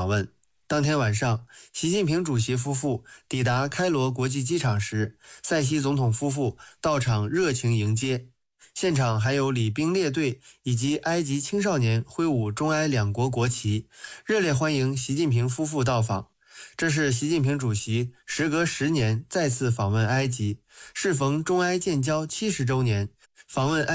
访问。当天晚上，习近平主席夫妇抵达开罗国际机场时，塞西总统夫妇到场热情迎接，现场还有礼兵列队以及埃及青少年挥舞中埃两国国旗，热烈欢迎习近平夫妇到访。这是习近平主席时隔10年再次访问埃及，适逢中埃建交70周年，访问埃